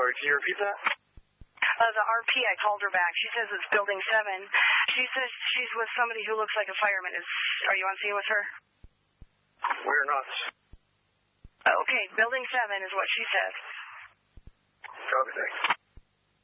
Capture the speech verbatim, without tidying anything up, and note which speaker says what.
Speaker 1: sorry, can you repeat that?
Speaker 2: Uh, the R P, I called her back. She says it's building seven. She says she's with somebody who looks like a fireman. Is Are you on scene with her?
Speaker 1: We're not.
Speaker 2: Okay, building seven is what she said.
Speaker 1: Copy, thanks.